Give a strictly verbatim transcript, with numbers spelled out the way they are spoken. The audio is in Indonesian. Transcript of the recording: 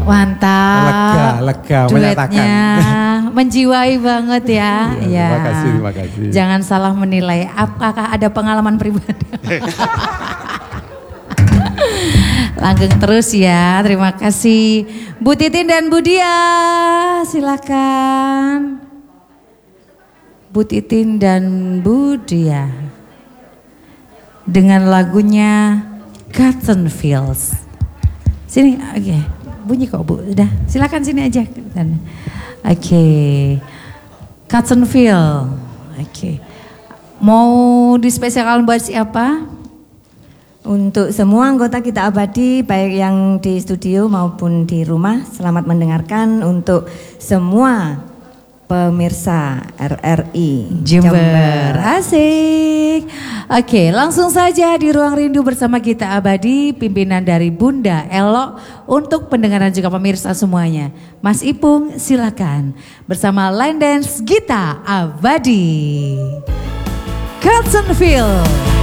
Mantap. Lega, lega menyatakan. Menjiwai banget ya. Ya, ya. Terima kasih, terima kasih. Jangan salah menilai. Apakah ada pengalaman pribadi? Langgeng terus ya. Terima kasih. Bu Titin dan Bu Dia, silakan. Bu Titin dan Bu Dia dengan lagunya Cotton Fields. Sini, oke. Okay. Bunyi kok Bu, udah silakan sini aja. Oke, okay. Cotton Field, oke. Okay. Mau dispesialkan buat siapa? Untuk semua anggota Kita Abadi, baik yang di studio maupun di rumah, selamat mendengarkan. Untuk semua pemirsa R R I Jember. Jember. Asik. Oke, langsung saja di Ruang Rindu bersama Kita Abadi, pimpinan dari Bunda Elo untuk pendengaran juga pemirsa semuanya. Mas Ipung silakan bersama Line Dance Kita Abadi. Cotton Field.